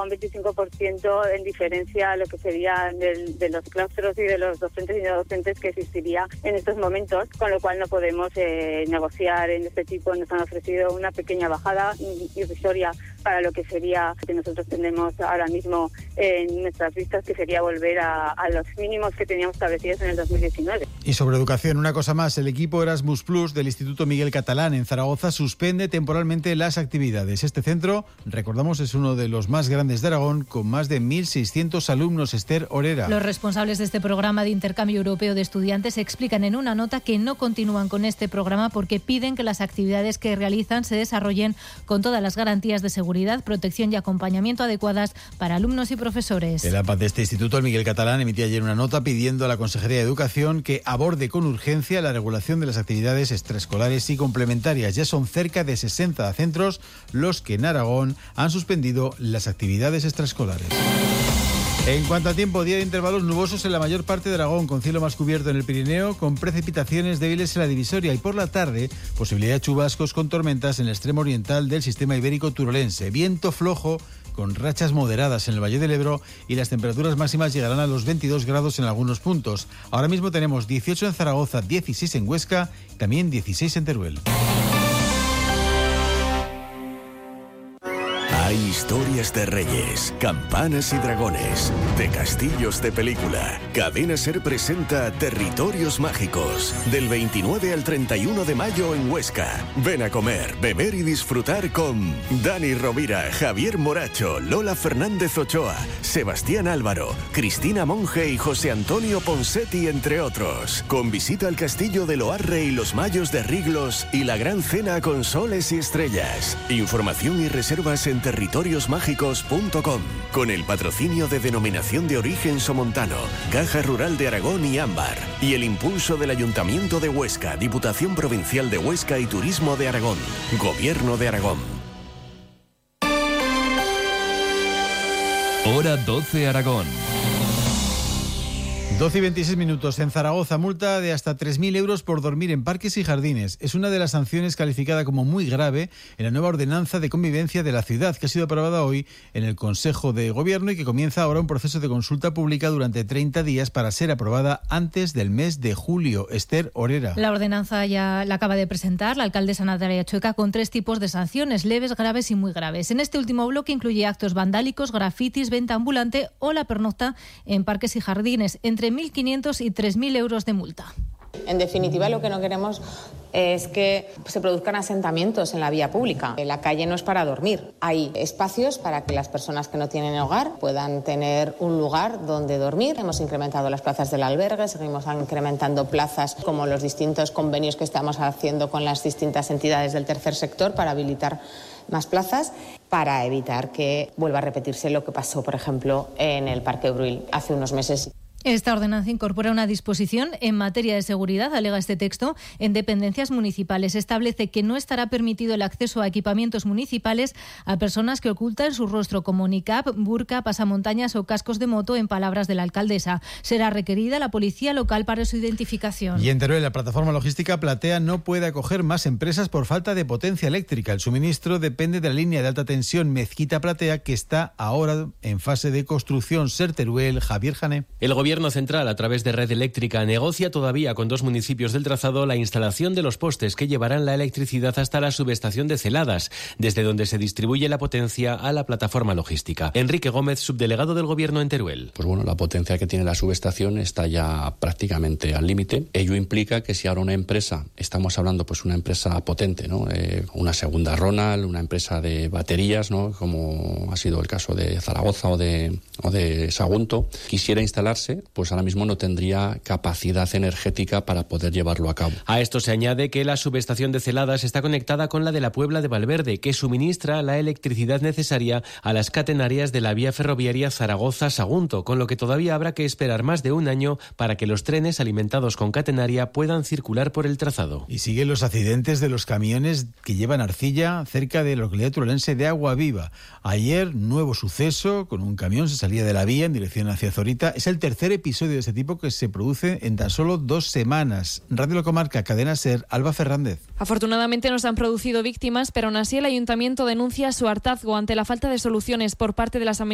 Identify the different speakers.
Speaker 1: un 25% en diferencia a lo que sería de los claustros y de los docentes y no docentes que existiría en estos momentos, con lo cual no podemos negociar en este tipo. Nos han ofrecido una pequeña bajada irrisoria para lo que sería que nosotros tenemos ahora mismo en nuestras vistas, que sería volver a los mínimos que teníamos establecidos en el 2019.
Speaker 2: Y sobre educación, una cosa más, el equipo Erasmus Plus del Instituto Miguel Catalán en Zaragoza suspende temporalmente las actividades. Este centro, recordamos, es uno de los más grandes de Aragón, con más de 1.600 alumnos. Esther Orera.
Speaker 3: Los responsables de este programa de intercambio europeo de estudiantes explican en una nota que no continúan con este programa porque piden que las actividades que realizan se desarrollen con todas las garantías de seguridad, protección y acompañamiento adecuadas para alumnos y profesores.
Speaker 2: El APAD de este instituto, el Miguel Catalán, emitía ayer una nota pidiendo a la Consejería de Educación que aborde con urgencia la regulación de las actividades extraescolares y complementarias. Ya son cerca de 60 centros los que en Aragón han suspendido las actividades extraescolares. En cuanto a tiempo, día de intervalos nubosos en la mayor parte de Aragón, con cielo más cubierto en el Pirineo, con precipitaciones débiles en la divisoria, y por la tarde, posibilidad de chubascos con tormentas en el extremo oriental del sistema ibérico turolense. Viento flojo con rachas moderadas en el Valle del Ebro, y las temperaturas máximas llegarán a los 22 grados en algunos puntos. Ahora mismo tenemos 18 en Zaragoza, 16 en Huesca y también 16 en Teruel.
Speaker 4: Hay historias de reyes, campanas y dragones, de castillos de película. Cadena SER presenta Territorios Mágicos, del 29 al 31 de mayo en Huesca. Ven a comer, beber y disfrutar con Dani Rovira, Javier Moracho, Lola Fernández Ochoa, Sebastián Álvaro, Cristina Monge y José Antonio Ponsetti, entre otros. Con visita al castillo de Loarre y los Mayos de Riglos y la gran cena con soles y estrellas. Información y reservas en territoriosmágicos.com, con el patrocinio de Denominación de Origen Somontano, Caja Rural de Aragón y Ámbar, y el impulso del Ayuntamiento de Huesca, Diputación Provincial de Huesca y Turismo de Aragón, Gobierno de Aragón.
Speaker 5: Hora 12 Aragón.
Speaker 2: 12 y 26 minutos. En Zaragoza, multa de hasta 3.000 euros por dormir en parques y jardines. Es una de las sanciones calificada como muy grave en la nueva ordenanza de convivencia de la ciudad, que ha sido aprobada hoy en el Consejo de Gobierno y que comienza ahora un proceso de consulta pública durante 30 días para ser aprobada antes del mes de julio. Esther Orera.
Speaker 3: La ordenanza ya la acaba de presentar la alcaldesa Natalia Chueca, con 3 tipos de sanciones: leves, graves y muy graves. En este último bloque incluye actos vandálicos, grafitis, venta ambulante o la pernocta en parques y jardines, entre 1.500 y 3.000 euros de multa.
Speaker 6: En definitiva, lo que no queremos es que se produzcan asentamientos en la vía pública. La calle no es para dormir. Hay espacios para que las personas que no tienen hogar puedan tener un lugar donde dormir. Hemos incrementado las plazas del albergue, seguimos incrementando plazas, como los distintos convenios que estamos haciendo con las distintas entidades del tercer sector para habilitar más plazas, para evitar que vuelva a repetirse lo que pasó, por ejemplo, en el Parque Bruil hace unos meses.
Speaker 3: Esta ordenanza incorpora una disposición en materia de seguridad, alega este texto, en dependencias municipales. Establece que no estará permitido el acceso a equipamientos municipales a personas que ocultan su rostro como niqab, burka, pasamontañas o cascos de moto, en palabras de la alcaldesa. Será requerida la policía local para su identificación.
Speaker 2: Y en Teruel, la plataforma logística Platea no puede acoger más empresas por falta de potencia eléctrica. El suministro depende de la línea de alta tensión Mezquita-Platea, que está ahora en fase de construcción. SER Teruel, Javier Jané.
Speaker 7: El Gobierno Central, a través de Red Eléctrica, negocia todavía con 2 municipios del trazado la instalación de los postes que llevarán la electricidad hasta la subestación de Celadas, desde donde se distribuye la potencia a la plataforma logística. Enrique Gómez, subdelegado del Gobierno en Teruel.
Speaker 8: Pues bueno, la potencia que tiene la subestación está ya prácticamente al límite. Ello implica que si ahora una empresa, estamos hablando pues una empresa potente, ¿no? Una segunda Ronald, una empresa de baterías, ¿no? Como ha sido el caso de Zaragoza o de Sagunto, quisiera instalarse, pues ahora mismo no tendría capacidad energética para poder llevarlo a cabo.
Speaker 7: A esto se añade que la subestación de Celadas está conectada con la de la Puebla de Valverde, que suministra la electricidad necesaria a las catenarias de la vía ferroviaria Zaragoza-Sagunto, con lo que todavía habrá que esperar más de un año para que los trenes alimentados con catenaria puedan circular por el trazado.
Speaker 2: Y siguen los accidentes de los camiones que llevan arcilla cerca de la localidad turolense de Aguaviva. Ayer, nuevo suceso, con un camión se salía de la vía en dirección hacia Zorita. Es el tercer episodio de este tipo que se produce en tan solo 2 semanas. Radio La Comarca, Cadena SER, Alba Fernández.
Speaker 9: Afortunadamente no se han producido víctimas, pero aún así el Ayuntamiento denuncia su hartazgo ante la falta de soluciones por parte de las administraciones